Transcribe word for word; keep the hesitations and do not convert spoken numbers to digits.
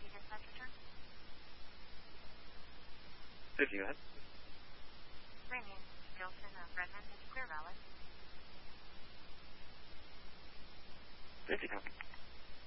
dispatch return? fifty, go ahead. Rainy Gilson of Redmond is clear valid.